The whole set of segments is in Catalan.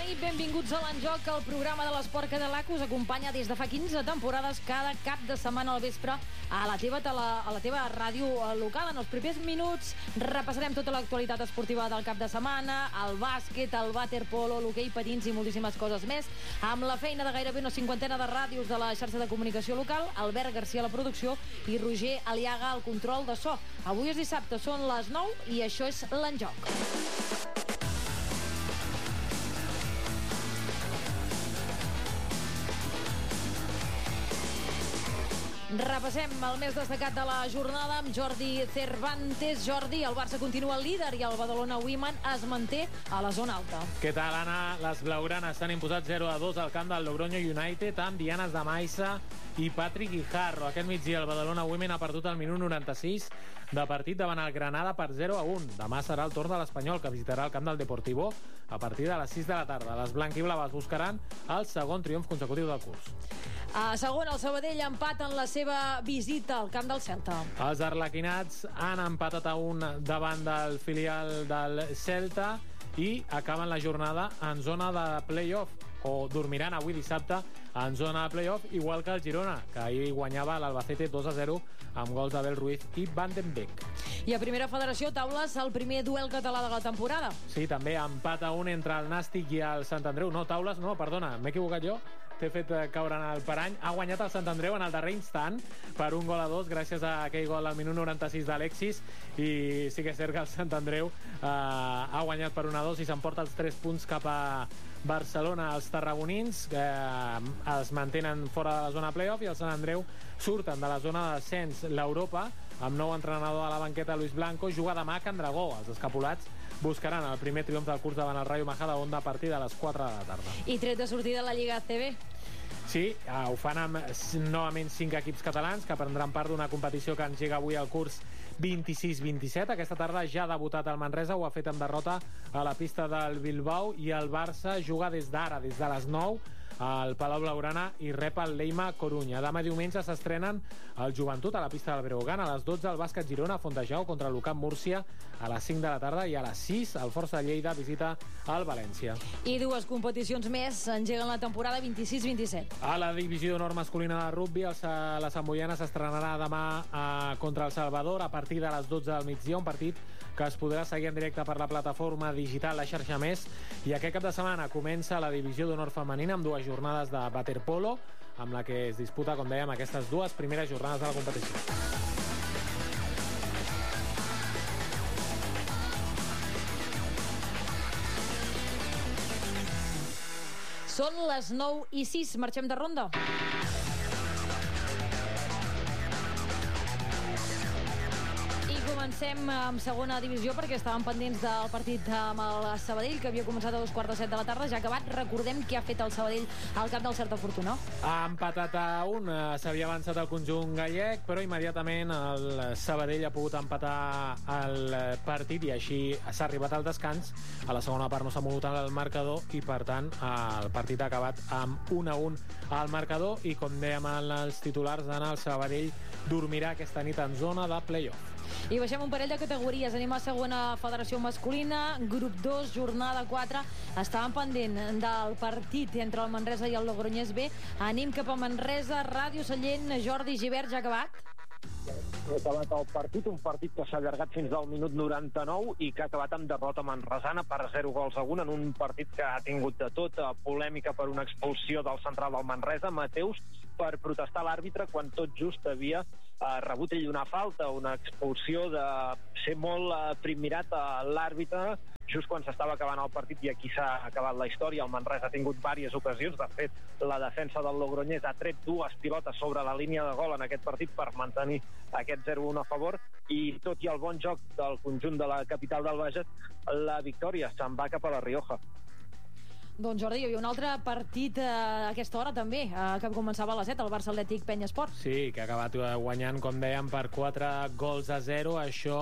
i benvinguts a l'Enjoc, el programa de l'esport català que us acompanya des de fa 15 temporades cada cap de setmana al vespre a la teva ràdio local. En els propers minuts repassarem tota l'actualitat esportiva del cap de setmana, el bàsquet, el waterpolo, l'hoquei patins i moltíssimes coses més. Amb la feina de gairebé una cinquantena de ràdios de la xarxa de comunicació local, Albert Garcia a la producció i Roger Aliaga al control de so. Avui és dissabte, són les 9 i això és l'Enjoc. Repassem el més destacat de la jornada amb Jordi Cervantes. Jordi, el Barça continua líder i el Badalona Women es manté a la zona alta. Què tal, Anna? Les blaugranes s'han imposat 0-2 al camp del Logroño United amb Dianes de Maissa i Patrick Guijarro. Aquest migdia el Badalona Women ha perdut el minut 96 de partit davant el Granada per 0-1. Demà serà el torn de l'Espanyol, que visitarà el camp del Deportivo a partir de les 6 de la tarda. Les blanquiblaves buscaran el segon triomf consecutiu del curs. A segon, el Sabadell empat en la seva visita al camp del Celta. Els arlequinats han empatat a 1 davant del filial del Celta i acaben la jornada en zona de play-off, o dormiran avui dissabte en zona de play-off, igual que el Girona, que ahir guanyava l'Albacete 2-0 amb gols d'Abel Ruiz i Van den Beek. I a Primera Federació, taules, el primer duel català de la temporada. Sí, també empat a 1 entre el Nàstic i el Sant Andreu. No, taules, no, perdona, m'he equivocat jo. T'he fet caure en el parany. Ha guanyat el Sant Andreu en el darrer instant per 1-2 gràcies a aquell gol al minut 96 d'Alexis, i sí que és cert que el Sant Andreu ha guanyat per 1-2 i s'emporta els 3 punts cap a Barcelona. Els tarragonins es mantenen fora de la zona playoff i el Sant Andreu surten de la zona de descens. L'Europa, amb nou entrenador a la banqueta, Luis Blanco, juga demà a Can Dragó. Els escapulats buscaran el primer triomf del curs davant el Rayo Majadahonda a partir de les 4 de la tarda. I tret de sortida a la Lliga ACB. Sí, ho fan amb novament 5 equips catalans que prendran part d'una competició que engega avui el curs 26-27. Aquesta tarda ja ha debutat el Manresa, ho ha fet amb derrota a la pista del Bilbao, i el Barça juga des d'ara, des de les 9, al Palau Blaugrana i rep el Leima Corunya. Demà diumenge s'estrenen el Joventut a la pista del Breogán, a les 12 el Bàsquet Girona a Fontejau contra l'UCAM Múrcia a les 5 de la tarda, i a les 6 el Força Lleida visita el València. I dues competicions més engeguen la temporada 26-27. A la divisió d'honor masculina de rugby, la Santboiana s'estrenarà demà contra el Salvador a partir de les 12 del migdia, un partit que es podrà seguir en directe per la plataforma digital La Xarxa Més. I aquest cap de setmana comença la divisió d'honor femenina amb 2 jornades de waterpolo, amb la que es disputa, com dèiem, aquestes 2 primeres jornades de la competició. Són les 9:06, marxem de ronda. Comencem amb segona divisió perquè estàvem pendents del partit amb el Sabadell, que havia començat a 2:45 de la tarda. Ja ha acabat. Recordem què ha fet el Sabadell al camp del Certa Fortuna. Ha empatat a 1, s'havia avançat el conjunt gallec, però immediatament el Sabadell ha pogut empatar el partit i així s'ha arribat al descans. A la segona part no s'ha mogut el marcador i, per tant, el partit ha acabat amb 1-1 al marcador, i com dèiem en els titulars d'Anna, el Sabadell dormirà aquesta nit en zona de play-off. I baixem un parell de categories. Anem a segona federació masculina, grup 2, jornada 4. Estàvem pendent del partit entre el Manresa i el Logroñés B. Anem cap a Manresa, Ràdio Sallent. Jordi Givert, ja ha acabat? Ha acabat el partit, un partit que s'ha allargat fins al minut 99 i que ha acabat amb derrota manresana per 0-1 en un partit que ha tingut de tot, polèmica per una expulsió del central del Manresa, Mateus, per protestar l'àrbitre quan tot just havia rebut ell una falta, una expulsió de ser molt primirat a l'àrbitre just quan s'estava acabant el partit, i aquí s'ha acabat la història. El Manresa ha tingut diverses ocasions. De fet, la defensa del Logroñés ha tret 2 pilotes sobre la línia de gol en aquest partit per mantenir aquest 0-1 a favor, i tot i el bon joc del conjunt de la capital del Bages, la victòria se'n va cap a la Rioja. Doncs Jordi, hi havia un altre partit a aquesta hora també, que començava a les 7, el Barça Atlètic Penyesport. Sí, que ha acabat guanyant, com dèiem, per 4-0. Això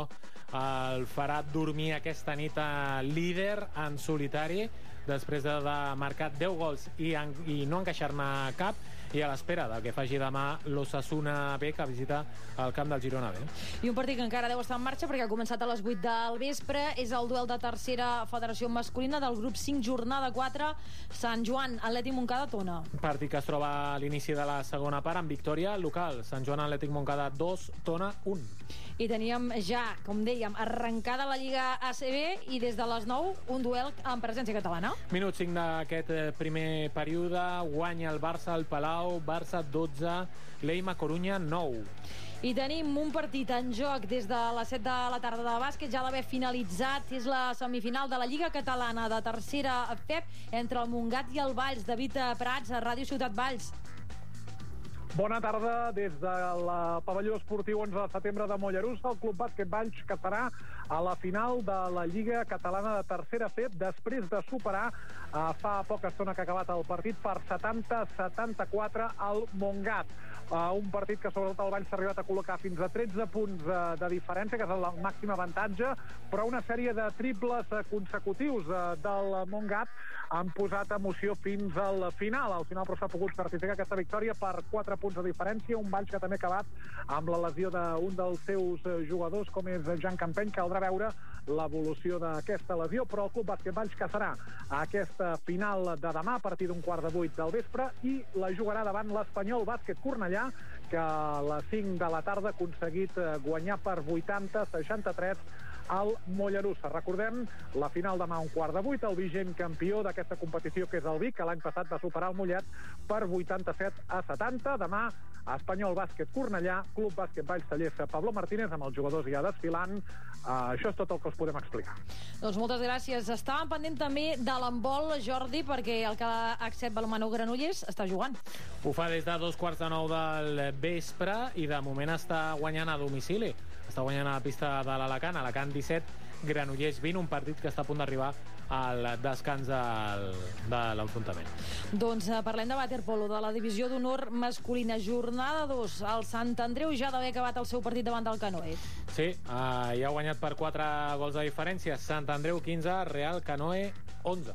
el farà dormir aquesta nit líder en solitari després de marcar 10 gols i no encaixar-ne cap, i a l'espera del que faci demà l'Osasuna B, que visita el camp del Girona B. I un partit que encara deu estar en marxa perquè ha començat a les 8 del vespre, és el duel de tercera federació masculina del grup 5, jornada 4, Sant Joan, Atlètic Montcada, Tona. Partit que es troba a l'inici de la segona part amb victòria local. Sant Joan, Atlètic Montcada 2, Tona 1. I teníem ja, com dèiem, arrencada la Lliga ACB i des de les 9 un duel amb presència catalana. Minut 5 d'aquest primer període, guanya el Barça al Palau, Barça 12, l'Eima Corunya 9. I tenim un partit en joc des de les 7 de la tarda de bàsquet, ja d'haver finalitzat, és la semifinal de la Lliga Catalana de tercera FEP entre el Montgat i el Valls. David Prats, a Ràdio Ciutat Valls. Bona tarda des del pavelló esportiu 11 de setembre de Mollerussa, el Club Bàsquet Valls, que serà a la final de la Lliga Catalana de tercera FEP després de superar fa poca estona que ha acabat el partit per 70-74 al Montgat. Un partit que sobretot el Valls s'ha arribat a col·locar fins a 13 punts de diferència, que és el màxim avantatge, però una sèrie de triples consecutius del Montgat han posat emoció fins al final. Al final però s'ha pogut certificar aquesta victòria per 4 punts de diferència, un Valls que també ha acabat amb la lesió d'un dels seus jugadors, com és Jan Campeny. Caldrà veure l'evolució d'aquesta lesió, però el Club Bàsquet Valls, que serà aquesta final de demà a partir d'un 7:15 del vespre, i la jugarà davant l'Espanyol Bàsquet Cornellà, que a les 5 de la tarda ha aconseguit guanyar per 80-63 al Mollerussa. Recordem, la final demà a 7:15, el vigent campió d'aquesta competició, que és el Vic, que l'any passat va superar el Mollet per 87-70. Demà, Espanyol Bàsquet Cornellà, Club Bàsquet Valls Tallers Pablo Martínez, amb els jugadors ja desfilant. Això és tot el que us podem explicar. Doncs moltes gràcies. Estàvem pendent també de l'handbol, Jordi, perquè el Calacet Balonmano Granollers està jugant. Ho fa des de 8:45 del vespre i de moment està guanyant a domicili. Està guanyant a la pista de l'Alacant, Alacant 17, Granollers 20, un partit que està a punt d'arribar al descans de l'enfrontament. Doncs parlem de waterpolo, de la divisió d'honor masculina, jornada 2. El Sant Andreu ja d'haver acabat el seu partit davant del Canoe. Sí, ja ha guanyat per 4 gols de diferència. Sant Andreu 15, Real Canoe 11.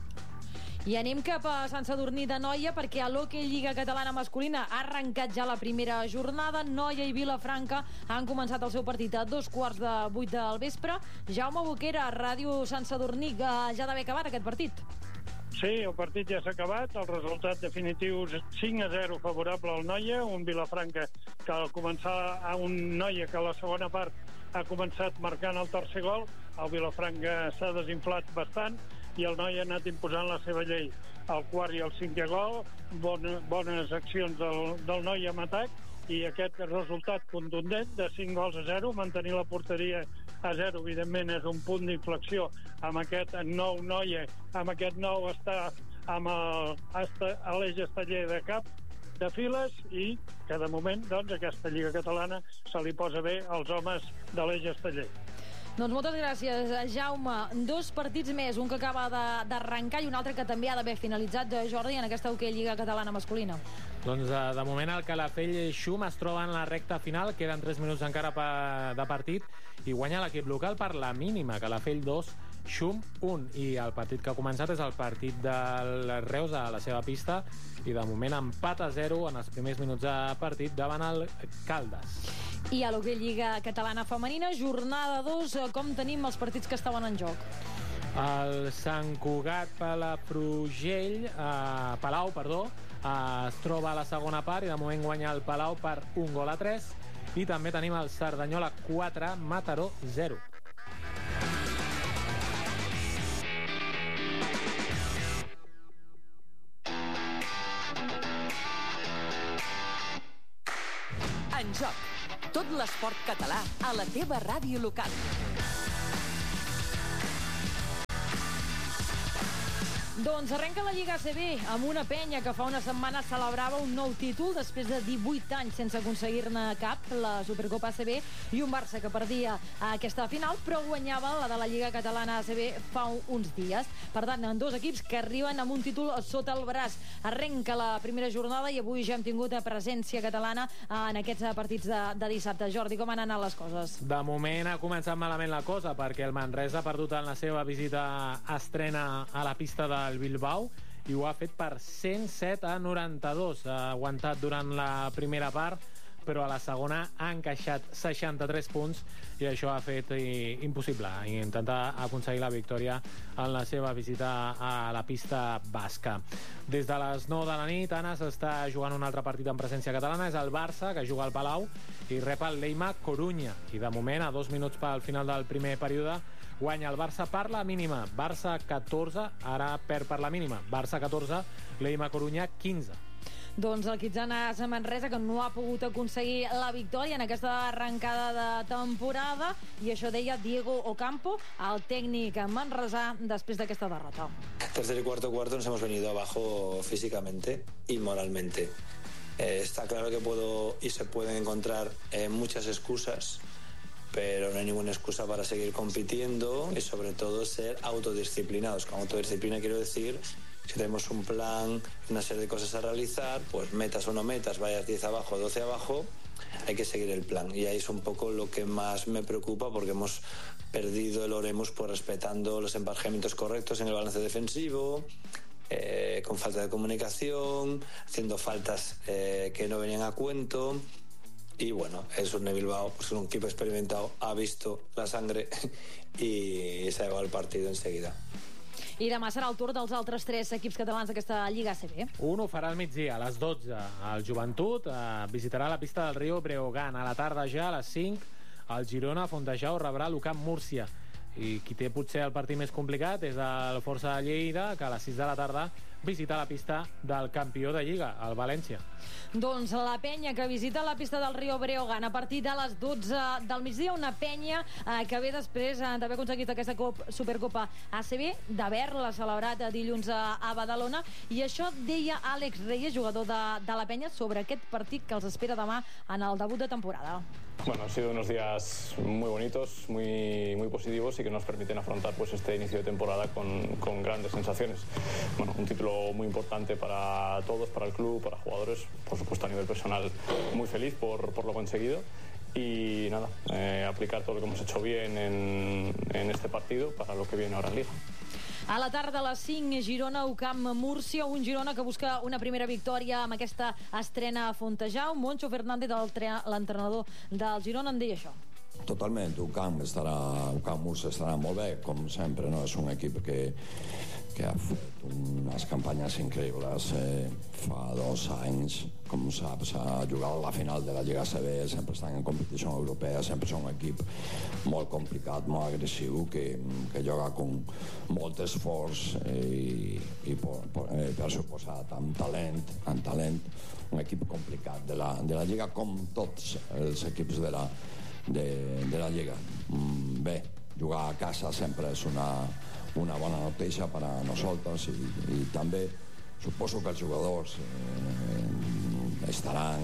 I anem cap a Sant Sadurní d'Anoia, perquè a l'Hockey Lliga Catalana Masculina ha arrencat ja la primera jornada. Noia i Vilafranca han començat el seu partit a 7:15 del vespre. Jaume Boquera, Ràdio Sant Sadurní, ja d'haver acabat aquest partit. Sí, el partit ja s'ha acabat. El resultat definitiu és 5-0 favorable al Noia, un Vilafranca que al començar, un Noia que a la segona part ha començat marcant el tercer gol. El Vilafranca s'ha desinflat bastant i el Noia ha anat imposant la seva llei. El quart i el cinquè gol, bones accions del Noia en atac, i aquest resultat contundent de 5-0, mantenir la porteria a 0, evidentment, és un punt d'inflexió amb aquest nou Noia, amb aquest nou està amb l'Eix Esteller de cap de files, i que de moment doncs, aquesta Lliga Catalana se li posa bé als homes de l'Eix Esteller. Doncs moltes gràcies, Jaume. 2 partits més, un que acaba d'arrencar i un altre que també ha d'haver finalitzat, Jordi, en aquesta Hockey Lliga Catalana Masculina. Doncs de moment el Calafell Xum es troba en la recta final, queden 3 minuts encara de partit, i guanya l'equip local per la mínima. Calafell 2, Xum 1, i el partit que ha començat és el partit del Reus a la seva pista, i de moment empat a 0 en els primers minuts de partit davant el Caldes. I a l'Hockey Lliga Catalana Femenina, jornada 2, com tenim els partits que estaven en joc? El Sant Cugat Palau, es troba a la segona part i de moment guanya el Palau per 1-3, i també tenim el Cerdanyola 4, Mataró 0. En joc, tot l'esport català a la teva ràdio local. Doncs arrenca la Lliga ACB amb una Penya que fa una setmana celebrava un nou títol després de 18 anys sense aconseguir-ne cap, la Supercopa ACB, i un Barça que perdia aquesta final, però guanyava la de la Lliga Catalana ACB fa uns dies. Per tant, dos equips que arriben amb un títol sota el braç. Arrenca la primera jornada i avui ja hem tingut presència catalana en aquests partits de dissabte. Jordi, com han anat les coses? De moment ha començat malament la cosa perquè el Manresa ha perdut en la seva visita estrena a la pista del Bilbao i ho ha fet per 107-92. Ha aguantat durant la primera part, però a la segona ha encaixat 63 punts i això ha fet impossible intentar aconseguir la victòria en la seva visita a la pista basca. Des de les 9 de la nit, Anna, s'està jugant un altre partit en presència catalana. És el Barça, que juga al Palau i rep el Leima Corunya. I de moment, a 2 minuts pel final del primer període, guanya el Barça per la mínima. Barça 14, ara perd per la mínima. Barça 14, Leima Corunya 15. Doncs el Quitzanas Manresa, que no ha pogut aconseguir la victòria en aquesta arrencada de temporada, i això deia Diego Ocampo, el tècnic manresà, després d'aquesta derrota. Tercer y cuarto nos hemos venido abajo físicamente y moralmente. Está claro que puedo y se pueden encontrar muchas excusas, pero no hay ninguna excusa para seguir compitiendo y sobre todo ser autodisciplinados. Con autodisciplina quiero decir, si tenemos un plan, una serie de cosas a realizar, pues metas o no metas, vayas 10 abajo, 12 abajo, hay que seguir el plan. Y ahí es un poco lo que más me preocupa, porque hemos perdido el Oremus pues respetando los emparejamientos correctos en el balance defensivo, con falta de comunicación, haciendo faltas que no venían a cuento. Y bueno, es un Bilbao, pues un equipo experimentado, ha visto la sangre y se ha llevado el partido enseguida. I demà serà el torn dels altres 3 equips catalans d'aquesta Lliga ACB. Un ho farà al migdia, a les 12. El Joventut visitarà la pista del Rio Breogán. A la tarda ja, a les 5, el Girona Fontejau rebrà l'UCAM Múrcia. I qui té potser el partit més complicat és el Força de Lleida, que a les 6 de la tarda visita la pista del campió de Lliga, el València. Doncs la Penya que visita la pista del Rio Breogán a partir de les 12 del migdia, una Penya que ve després d'haver aconseguit aquesta Supercopa ACB, d'haver-la celebrat dilluns a Badalona, i això deia Àlex Reyes, jugador de la Penya, sobre aquest partit que els espera demà en el debut de temporada. Bueno, han sido unos días muy bonitos, muy positivos y que nos permiten afrontar pues este inicio de temporada con grandes sensaciones. Bueno, un título muy importante para todos, para el club, para jugadores, por supuesto a nivel personal muy feliz por lo conseguido y nada, aplicar todo lo que hemos hecho bien en este partido para lo que viene ahora en Liga. A la tarda a les 5, Girona, UCAM Múrcia, un Girona que busca una primera victòria amb aquesta estrena a Fontejau. Moncho Fernández, l'entrenador del Girona, en deia això. Totalment, UCAM Múrcia estarà molt bé, com sempre, no? És un equip que ha fet unes campanyes increïbles. Fa 2 anys, com saps, ha jugat a la final de la Lliga ACB, sempre estan en competició europea, sempre és un equip molt complicat, molt agressiu, que juga amb molt esforç i per suposat amb talent, un equip complicat de la Lliga, com tots els equips de la Lliga. Bé, jugar a casa sempre és una bona notícia per a nosaltres i també suposo que els jugadors estaran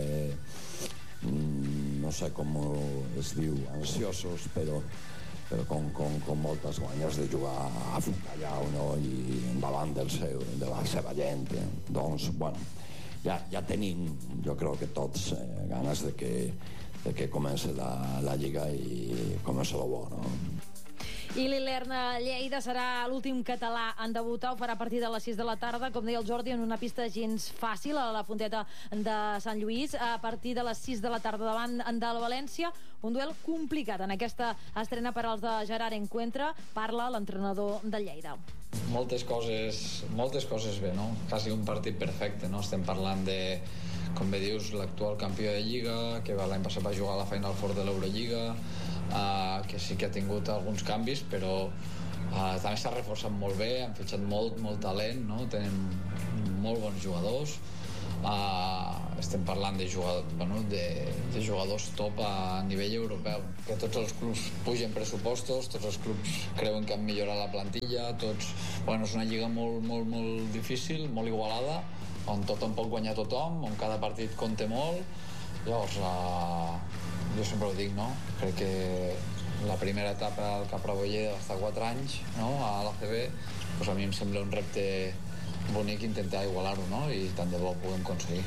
no sé com es diu, ansiosos, però con moltes guanyes de jugar a Fontejau, no? I davant de la seva gent. Doncs, bueno, ja tenim, jo crec que tots, ganes de que comenci la Lliga i comenci el bo, no? I l'Ilern Lleida serà l'últim català en debutar, ho farà a partir de les 6 de la tarda, com deia el Jordi, en una pista gens fàcil a la Fonteta de Sant Lluís, a partir de les 6 de la tarda davant del València, un duel complicat en aquesta estrena per als de Gerard Encuentra. Parla l'entrenador de Lleida. Moltes coses bé, no? Quasi un partit perfecte, no? Estem parlant de, com bé dius, l'actual campió de Lliga, que l'any passat va jugar a la Final Four de l'Eurolliga, que sí que ha tingut alguns canvis, però també s'ha reforçat molt bé, han fitxat molt talent, no? Tenen molt bons jugadors, estem parlant de jugadors top a nivell europeu, que tots els clubs pugen pressupostos, tots els clubs creuen que han millorat la plantilla, tots Bueno, és una lliga molt difícil, molt igualada, on tothom pot guanyar tothom, on cada partit compta molt. Llavors, jo sempre ho dic, no? Crec que la primera etapa al Capraboyer d'estar 4 anys, no? A l'ACB, doncs a mi em sembla un repte bonic intentar igualar-ho, no? I tant de bo ho puguem aconseguir.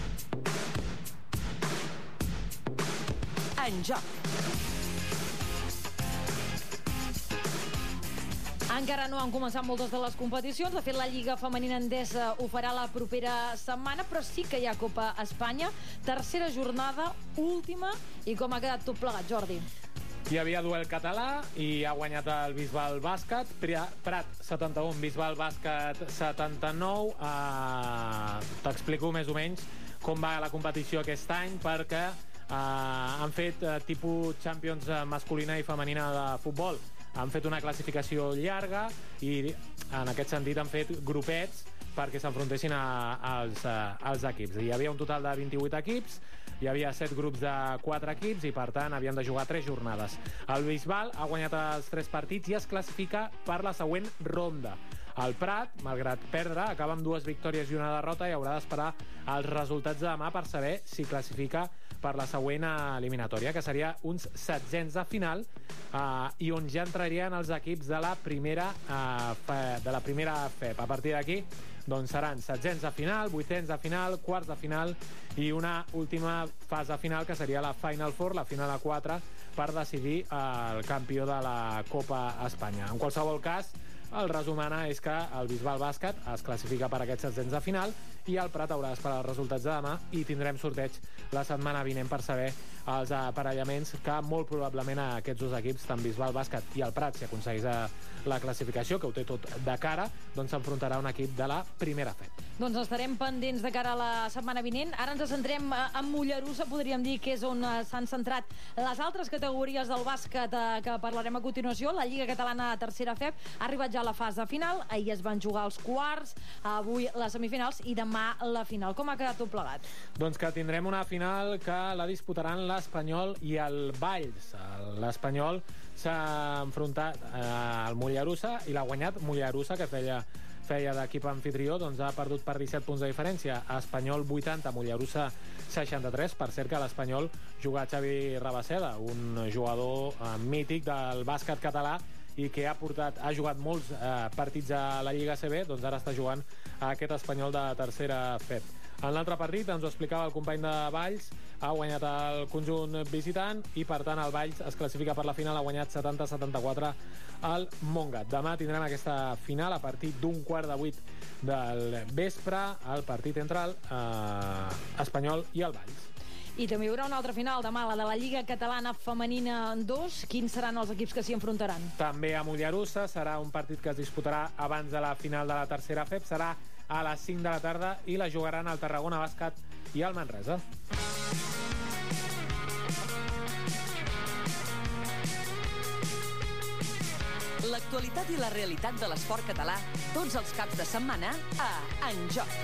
En joc. Encara no han començat moltes de les competicions. De fet, la Lliga Femenina Endesa ho farà la propera setmana, però sí que hi ha Copa Espanya. Tercera jornada, última. I com ha quedat tot plegat, Jordi? Hi havia duel català i ha guanyat el Bisbal Bàsquet. Prat 71, Bisbal Bàsquet 79. T'explico més o menys com va la competició aquest any, perquè han fet tipus Champions masculina i femenina de futbol. Han fet una classificació llarga i en aquest sentit han fet grupets perquè s'enfrontessin als equips. Hi havia un total de 28 equips, hi havia 7 grups de 4 equips i per tant havien de jugar 3 jornades. El Bisbal ha guanyat els 3 partits i es classifica per la següent ronda. El Prat, malgrat perdre, acaba amb 2 victòries i una derrota i haurà d'esperar els resultats de demà per saber si classifica per la següent eliminatòria, que seria uns 16ens de final, i on ja entrarien els equips de la primera FEP. A partir d'aquí doncs seran 16ens de final, 8ens de final, quarts de final i una última fase final que seria la Final Four, la final a 4, per decidir el campió de la Copa Espanya. En qualsevol cas, el resum és que el Bisbal Bàsquet es classifica per aquests 16ens de final i el Prat haurà d'esperar els resultats de demà i tindrem sorteig la setmana vinent per saber els aparellaments que molt probablement a aquests 2 equips, tant Bisbal Bàsquet i el Prat, si aconsegueix la classificació, que ho té tot de cara, doncs s'enfrontarà un equip de la primera FEP. Doncs estarem pendents de cara a la setmana vinent. Ara ens centrem en Mollerussa, podríem dir que és on s'han centrat les altres categories del bàsquet que parlarem a continuació. La Lliga Catalana de Tercera FEP ha arribat ja a la fase final. Ahir es van jugar els quarts, avui les semifinals i demà la final. Com ha quedat tot plegat? Doncs que tindrem una final que la disputaran l'Espanyol i el Valls. L'Espanyol s'ha enfrontat al Mollerussa i l'ha guanyat Mollerussa, que feia d'equip anfitrió, doncs ha perdut per 17 punts de diferència. Espanyol 80, Mollerussa 63. Per cert que l'Espanyol juga Xavi Rabaseda, un jugador mític del bàsquet català i que ha jugat molts partits a la Lliga CB, doncs ara està jugant a aquest Espanyol de tercera FEP. En l'altre partit, ens ho explicava el company de Valls, ha guanyat el conjunt visitant i per tant el Valls es classifica per la final, ha guanyat 70-74 al Montgat. Demà tindrem aquesta final a partir d'7:15 del vespre, el partit entre l'Espanyol i el Valls. I també hi haurà una altra final demà, la de la Lliga Catalana Femenina 2. Quins seran els equips que s'hi enfrontaran? També a Mollerussa, serà un partit que es disputarà abans de la final de la tercera FEP, serà a les 5 de la tarda i la jugaran el Tarragona Bàsquet i el Manresa. L'actualitat i la realitat de l'esport català, tots els caps de setmana a En Joc.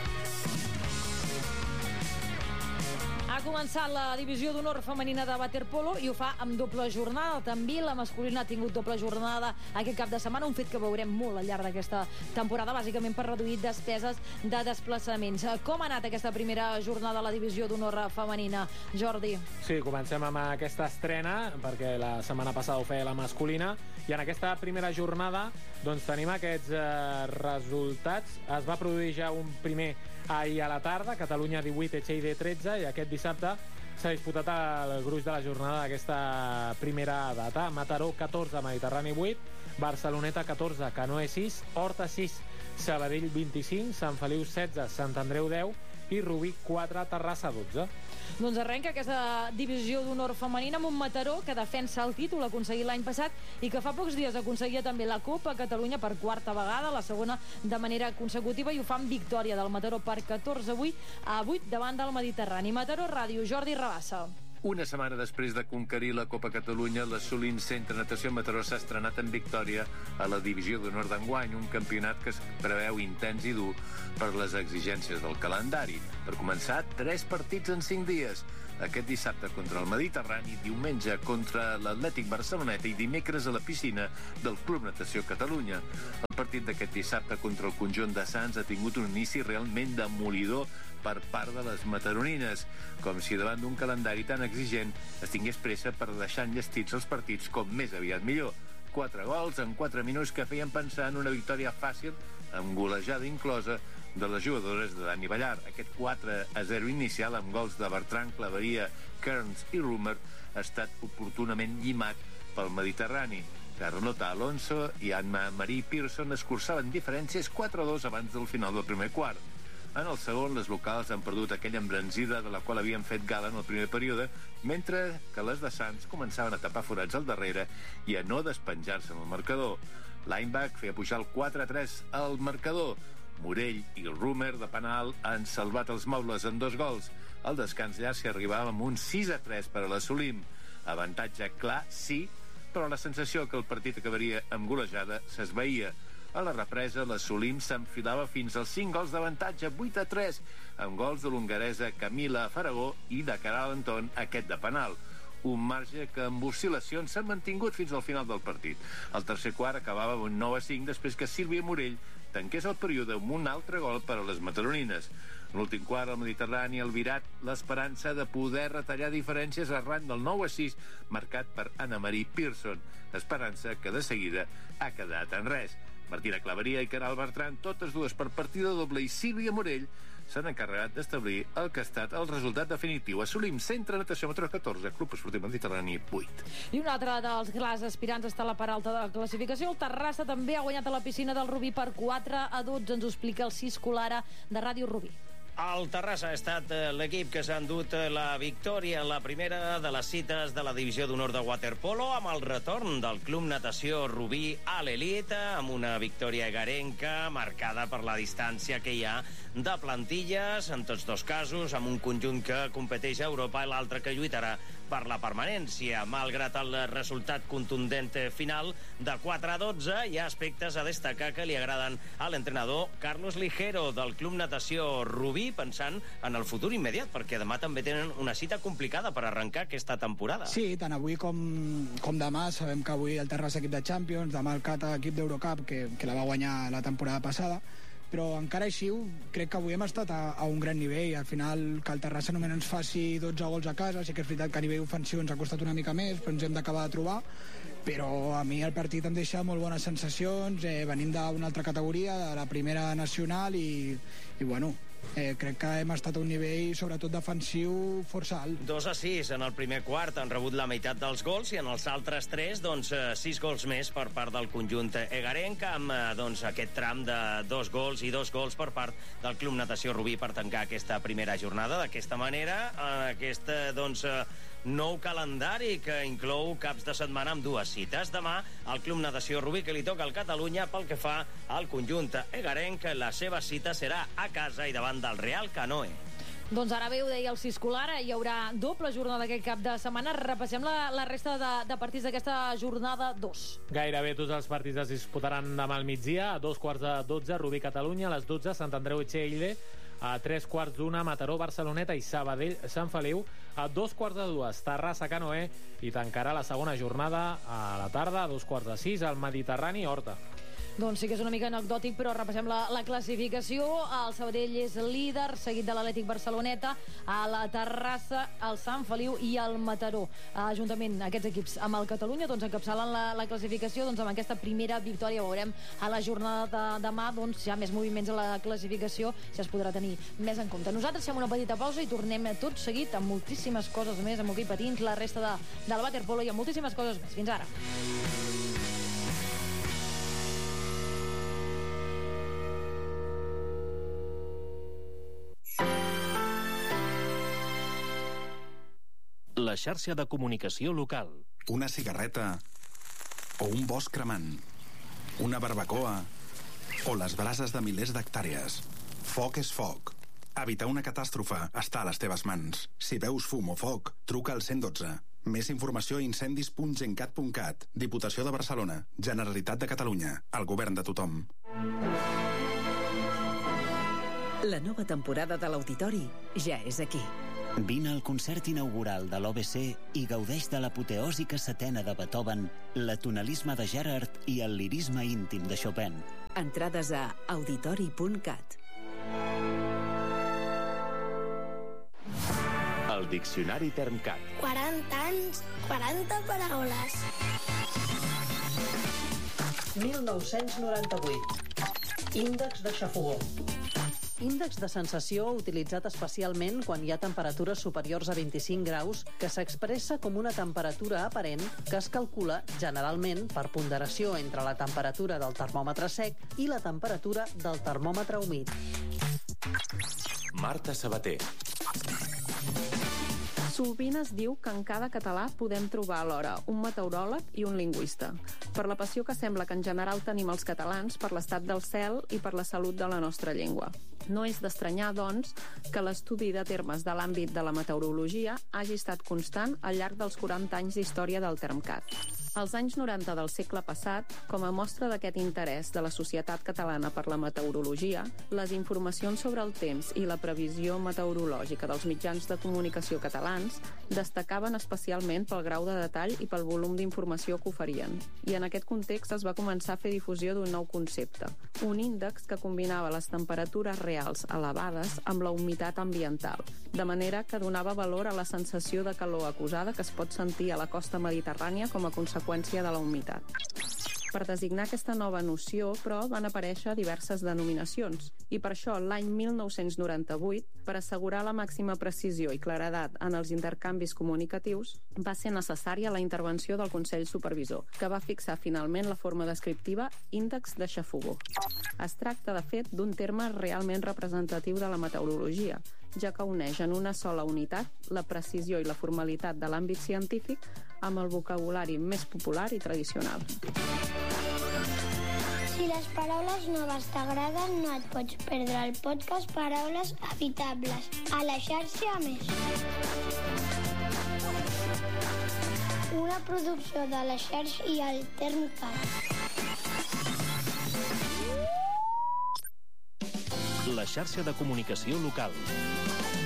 Ha començat la divisió d'honor femenina de waterpolo i ho fa amb doble jornada. També la masculina ha tingut doble jornada aquest cap de setmana, un fet que veurem molt al llarg d'aquesta temporada, bàsicament per reduir despeses de desplaçaments. Com ha anat aquesta primera jornada a la divisió d'honor femenina, Jordi? Sí, comencem amb aquesta estrena, perquè la setmana passada ho feia la masculina, i en aquesta primera jornada doncs tenim aquests resultats. Es va produir ja un primer ahir a la tarda, Catalunya 18, Echeide 13, i aquest dissabte s'ha disputat el gruix de la jornada d'aquesta primera data. Mataró 14, Mediterrani 8, Barceloneta 14, Canoe 6, Horta 6, Sabadell 25, Sant Feliu 16, Sant Andreu 10 i Rubí 4, Terrassa 12. Doncs arrenca aquesta divisió d'honor femenina amb un Mataró que defensa el títol aconseguit l'any passat i que fa pocs dies aconseguia també la Copa Catalunya per quarta vegada, la segona de manera consecutiva, i ho fa amb victòria del Mataró per 14-8 davant del Mediterrani. Mataró Ràdio, Jordi Rabassa. Una setmana després de conquerir la Copa Catalunya, l'Assolint Centre Natació Mataró s'ha estrenat en victòria a la divisió d'honor d'enguany, un campionat que es preveu intens i dur per les exigències del calendari. Per començar, 3 partits en 5 dies. aquest dissabte contra el Mediterrani, diumenge contra l'Atlètic Barceloneta i dimecres a la piscina del Club Natació Catalunya. El partit d'aquest dissabte contra el conjunt de Sants ha tingut un inici realment demolidor per part de les mataronines, com si davant d'un calendari tan exigent es tingués pressa per deixar enllestits els partits com més aviat millor. 4 gols en 4 minuts que feien pensar en una victòria fàcil, amb golejada inclosa, de les jugadores de Dani Ballar. Aquest 4-0 inicial amb gols de Bertran, Claveria, Kearns i Rumer ha estat oportunament llimat pel Mediterrani. Carlota Alonso i Anna-Marie Pearson escurçaven diferències 4-2 abans del final del primer quart. En el segon, les locals han perdut aquella embranzida de la qual havien fet gala en el primer període, mentre que les de Sants començaven a tapar forats al darrere i a no despenjar-se en el marcador. L'Einbach feia pujar el 4-3 al marcador. Morell i el Rumer de penal han salvat els mobles en 2 gols. Al descans llarg s'hi arribava amb un 6-3 per a l'Assolim. Avantatge clar, sí, però la sensació que el partit acabaria amb golejada s'esvaïa. A la represa, l'Assolim s'enfilava fins als 5 gols d'avantatge, 8-3, amb gols de l'hongaresa Camila Faragó i de Caral Anton, aquest de penal. Un marge que amb oscil·lacions s'ha mantingut fins al final del partit. El tercer quart acabava amb un 9-5 després que Sílvia Morell tanqués el període amb un altre gol per a les mataronines. En l'últim quart, al Mediterrani, el virat l'esperança de poder retallar diferències arran del 9-6 marcat per Anna-Marie Pearson, esperança que de seguida ha quedat en res. Martina Claveria i Caral Bertran, totes dues per partida doble, i Sílvia Morell s'han encarregat d'establir el que ha estat el resultat definitiu. Assolim Centre Natació Mataró 14, Club Esportiu Mediterrani 8. I un altre dels clars aspirants està a la part alta de la classificació. El Terrassa també ha guanyat a la piscina del Rubí per 4-12. Ens ho explica el Cis Colara de Ràdio Rubí. El Terrassa ha estat l'equip que s'ha endut la victòria en la primera de les cites de la divisió d'honor de waterpolo, amb el retorn del Club Natació Rubí a l'elit, amb una victòria egarenca marcada per la distància que hi ha de plantilles, en tots dos casos, amb un conjunt que competeix a Europa i l'altre que lluitarà per la permanència. Malgrat el resultat contundent final de 4-12, hi ha aspectes a destacar que li agraden a l'entrenador Carlos Ligero del Club Natació Rubí, pensant en el futur immediat, perquè demà també tenen una cita complicada per arrencar aquesta temporada. Sí, tant avui com demà. Sabem que avui el Terrassa equip de Champions, demà el Cata equip d'Eurocup, que la va guanyar la temporada passada, però encara així crec que avui hem estat a un gran nivell. Al final, que el Terrassa només ens faci 12 gols a casa, sí que és veritat que a nivell ofensiu ens ha costat una mica més, però ens hem d'acabar de trobar. Però a mi el partit em deixa molt bones sensacions, venim d'una altra categoria, de la primera nacional, i bueno, crec que hem estat a un nivell, sobretot defensiu, força alt. 2-6 en el primer quart, han rebut la meitat dels gols, i en els altres 3, 6 gols més per part del conjunt egarenc, amb aquest tram de 2 gols i 2 gols per part del Club Natació Rubí per tancar aquesta primera jornada. D'aquesta manera, aquest nou calendari que inclou caps de setmana amb 2 cites. Demà, el Club Natació Rubí, que li toca al Catalunya. Pel que fa al conjunt egarenc, la seva cita serà a casa i davant del Real Canoe. Doncs ara bé, ho deia el Cis Colara, hi haurà doble jornada aquest cap de setmana. Repassem la resta de partits d'aquesta jornada 2. Gairebé tots els partits es disputaran demà al migdia. A 2:12, Rubí Catalunya. A les 12, Sant Andreu Txeile. A 3:15, Mataró Barceloneta i Sabadell Sant Feliu. A 2:15, Terrassa Canoe, i tancarà la segona jornada a la tarda a 2:15, al Mediterrani Horta. Doncs sí que és una mica anecdòtic, però repassem la classificació. El Sabadell és líder, seguit de l'Atlètic Barceloneta, a la Terrassa, el Sant Feliu i el Mataró. Juntament aquests equips amb el Catalunya encapçalen la classificació amb aquesta primera victòria. Veurem a la jornada de demà ja més moviments a la classificació, si es podrà tenir més en compte. Nosaltres fem una petita pausa i tornem tot seguit amb moltíssimes coses més, amb hoquei patins, la resta del waterpolo i amb moltíssimes coses més. Fins ara. La xarxa de comunicació local. Una cigarreta o un bosc cremant, una barbacoa o les brases de milers d'hectàrees. Foc és foc. Evitar una catàstrofe està a les teves mans. Si veus fum o foc, truca al 112. Més informació a incendis.gencat.cat. Diputació de Barcelona. Generalitat de Catalunya. El govern de tothom. La nova temporada de l'Auditori ja és aquí. Vine al concert inaugural de l'OBC i gaudeix de l'apoteòsica setena de Beethoven, la tonalisme de Gerard i el lirisme íntim de Chopin. Entrades a auditori.cat. El Diccionari Termcat. 40 anys, 40 paraules. 1998. Índex de xafogó. Índex de sensació utilitzat especialment quan hi ha temperatures superiors a 25 graus que s'expressa com una temperatura aparent que es calcula generalment per ponderació entre la temperatura del termòmetre sec i la temperatura del termòmetre humit. Marta Sabater. Sovint es diu que en cada català podem trobar alhora un meteoròleg i un lingüista, per la passió que sembla que en general tenim els catalans per l'estat del cel i per la salut de la nostra llengua. No és d'estranyar, doncs, que l'estudi de termes de l'àmbit de la meteorologia hagi estat constant al llarg dels 40 anys d'història del Termcat. Als anys 90 del segle passat, com a mostra d'aquest interès de la societat catalana per la meteorologia, les informacions sobre el temps i la previsió meteorològica dels mitjans de comunicació catalans destacaven especialment pel grau de detall i pel volum d'informació que oferien. I en aquest context es va començar a fer difusió d'un nou concepte, un índex que combinava les temperatures reals elevades amb la humitat ambiental, de manera que donava valor a la sensació de calor acusada que es pot sentir a la costa mediterrània com a conseqüència de la humitat. Per designar aquesta nova noció, però, van aparèixer diverses denominacions, i per això l'any 1998, per assegurar la màxima precisió i claredat en els intercanvis comunicatius, va ser necessària la intervenció del Consell Supervisor, que va fixar finalment la forma descriptiva índex de xafogó. Es tracta, de fet, d'un terme realment representatiu de la meteorologia, ja que uneix en una sola unitat la precisió i la formalitat de l'àmbit científic amb el vocabulari més popular i tradicional. Si les paraules noves t'agraden, no et pots perdre el podcast Paraules Evitables a la xarxa Més. Una producció de la xarxa i el Termcat. La xarxa de comunicació local.